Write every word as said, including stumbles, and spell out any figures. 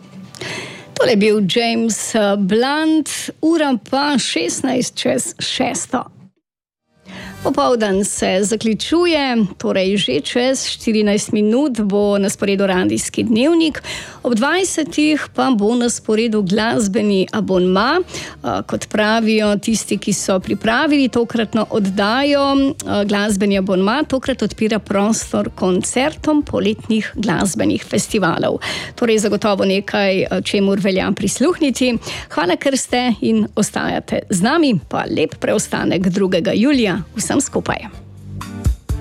Tole je bil James Blunt, ura pa šestnajst čez šesto. Popoldan se zaključuje, torej že čez štirinajst minut bo na sporedu Radijski dnevnik, ob dvajsetih pa bo na sporedu glasbeni abonma. Kot pravijo tisti, ki so pripravili tokratno oddajo, glasbeni abonma tokrat odpira prostor koncertom poletnih glasbenih festivalov. Torej zagotovo nekaj, čemur velja prisluhniti. Hvala, ker ste in ostajate z nami, pa lep preostanek drugega julija. Vsem skupaj.